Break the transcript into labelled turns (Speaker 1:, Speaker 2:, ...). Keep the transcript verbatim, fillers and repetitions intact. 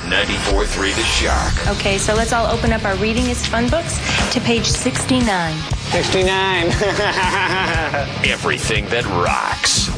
Speaker 1: ninety-four three The Shark.
Speaker 2: Okay, so let's all open up our Reading is Fun books to page sixty-nine.
Speaker 3: sixty-nine.
Speaker 1: Everything that rocks.